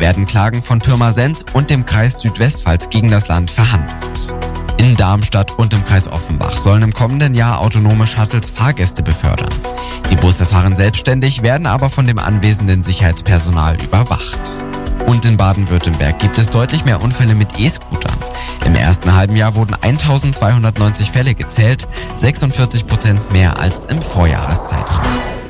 werden Klagen von Pirmasens und dem Kreis Südwestpfalz gegen das Land verhandelt. In Darmstadt und im Kreis Offenbach sollen im kommenden Jahr autonome Shuttles Fahrgäste befördern. Die Busse fahren selbstständig, werden aber von dem anwesenden Sicherheitspersonal überwacht. Und in Baden-Württemberg gibt es deutlich mehr Unfälle mit E-Scootern. Im ersten halben Jahr wurden 1290 Fälle gezählt, 46% mehr als im Vorjahreszeitraum.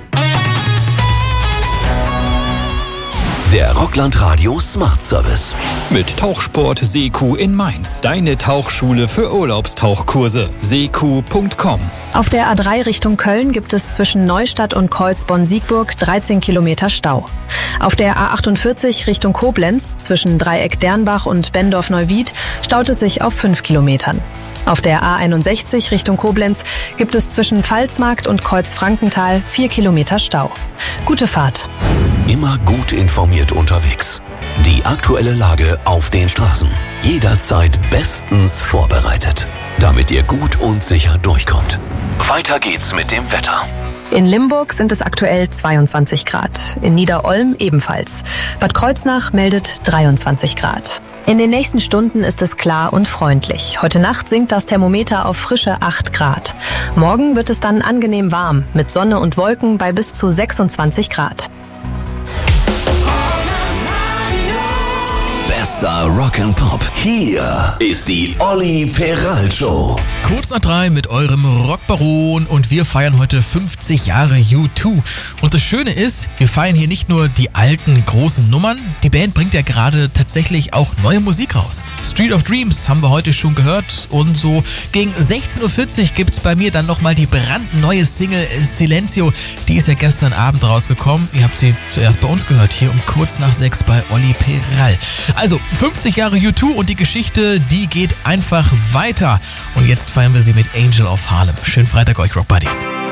Der Rockland Radio Smart Service. Mit Tauchsport Seeku in Mainz. Deine Tauchschule für Urlaubstauchkurse. seeku.com. Auf der A3 Richtung Köln gibt es zwischen Neustadt und Kreuzborn-Siegburg 13 Kilometer Stau. Auf der A48 Richtung Koblenz zwischen Dreieck Dernbach und Bendorf-Neuwied staut es sich auf 5 Kilometern. Auf der A61 Richtung Koblenz gibt es zwischen Pfalzmarkt und Kreuzfrankenthal 4 Kilometer Stau. Gute Fahrt. Immer gut informiert unterwegs. Die aktuelle Lage auf den Straßen. Jederzeit bestens vorbereitet, damit ihr gut und sicher durchkommt. Weiter geht's mit dem Wetter. In Limburg sind es aktuell 22 Grad. In Niederolm ebenfalls. Bad Kreuznach meldet 23 Grad. In den nächsten Stunden ist es klar und freundlich. Heute Nacht sinkt das Thermometer auf frische 8 Grad. Morgen wird es dann angenehm warm, mit Sonne und Wolken bei bis zu 26 Grad. Bester Rock'n'Pop. Hier ist die Olli Peral Show. Kurz nach 3 mit eurem Rockbaron und wir feiern heute 50 Jahre U2. Und das Schöne ist, wir feiern hier nicht nur die alten großen Nummern, die Band bringt ja gerade tatsächlich auch neue Musik raus. Street of Dreams haben wir heute schon gehört und so gegen 16.40 Uhr gibt's bei mir dann nochmal die brandneue Single Silencio. Die ist ja gestern Abend rausgekommen. Ihr habt sie zuerst bei uns gehört, hier um kurz nach 6 bei Olli Peral. Also 50 Jahre U2 und die Geschichte, die geht einfach weiter. Und jetzt feiern wir sie mit Angel of Harlem. Schönen Freitag euch, Rock Buddies.